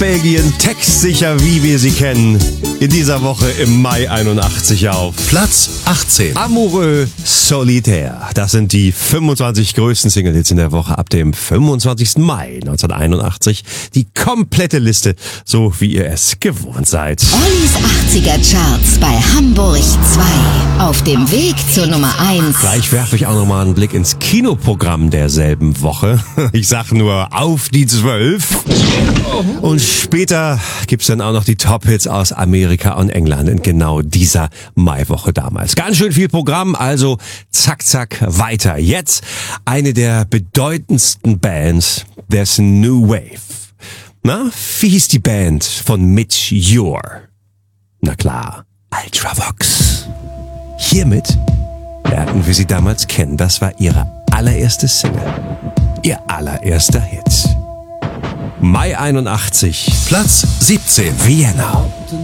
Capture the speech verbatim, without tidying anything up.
Belgien, textsicher wie wir sie kennen. In dieser Woche im Mai einundachtzig auf Platz achtzehn. Amoureux Solitaire. Das sind die fünfundzwanzig größten Single-Hits in der Woche ab dem fünfundzwanzigsten Mai neunzehnhunderteinundachtzig. Die komplette Liste, so wie ihr es gewohnt seid. Ollis achtziger Charts bei Hamburg zwei. Auf dem Weg zur Nummer eins. Gleich werfe ich auch nochmal einen Blick ins Kinoprogramm derselben Woche. Ich sag nur auf die zwölf. Und später gibt's dann auch noch die Top-Hits aus Amerika und England in genau dieser Maiwoche damals. Ganz schön viel Programm, also zack, zack, weiter. Jetzt eine der bedeutendsten Bands des New Wave. Na, wie hieß die Band von Mitch Ure? Na klar, Ultravox. Hiermit lernten wir sie damals kennen. Das war ihre allererste Single. Ihr allererster Hit. Mai einundachtzig. Platz siebzehn. Vienna.